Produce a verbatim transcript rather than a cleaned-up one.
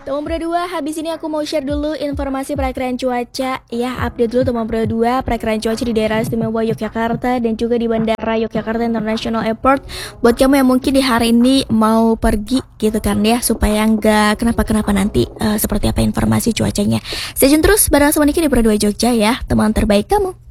Teman Pro dua, habis ini aku mau share dulu informasi perakiraan cuaca. Ya, update dulu teman Pro dua, perakiraan cuaca di daerah istimewa Yogyakarta dan juga di Bandara Yogyakarta International Airport. Buat kamu yang mungkin di hari ini mau pergi gitu kan ya, supaya nggak kenapa-kenapa nanti. uh, Seperti apa informasi cuacanya. Stay tune terus bareng sama Niki di Pro dua Jogja ya, teman terbaik kamu.